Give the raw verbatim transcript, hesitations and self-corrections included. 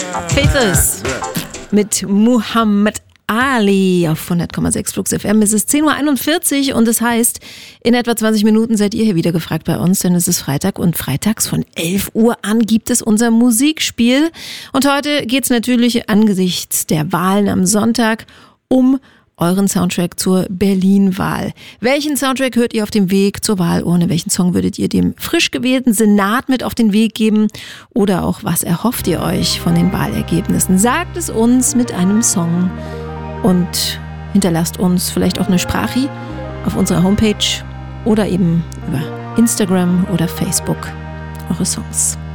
Faithless mit Muhammad Ali auf hundert Komma sechs Flux F M. Es ist zehn Uhr einundvierzig und das heißt, in etwa zwanzig Minuten seid ihr hier wieder gefragt bei uns, denn es ist Freitag und freitags von elf Uhr an gibt es unser Musikspiel. Und heute geht es natürlich angesichts der Wahlen am Sonntag um euren Soundtrack zur Berlin-Wahl. Welchen Soundtrack hört ihr auf dem Weg zur Wahlurne? Welchen Song würdet ihr dem frisch gewählten Senat mit auf den Weg geben? Oder auch, was erhofft ihr euch von den Wahlergebnissen? Sagt es uns mit einem Song und hinterlasst uns vielleicht auch eine Sprache auf unserer Homepage oder eben über Instagram oder Facebook eure Songs.